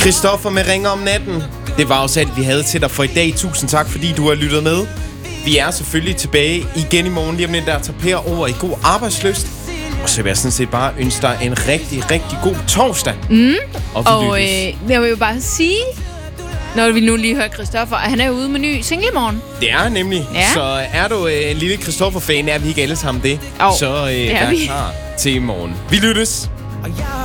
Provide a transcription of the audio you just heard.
Christoffer med Ringer om natten. Det var også alt, vi havde til dig for i dag. Tusind tak, fordi du har lyttet med. Vi er selvfølgelig tilbage igen i morgen. Lige om lidt, der tager Per over i god arbejdslyst. Og så vil jeg sådan set bare ønske dig en rigtig, rigtig god torsdag. Og jeg vil jo bare sige, når vi nu lige hører Christoffer, at han er ude med ny single i morgen. Det er nemlig. Ja. Så er du en lille Christoffer-fan, er vi ikke alle sammen det? Så vær klar til i morgen. Vi lyttes.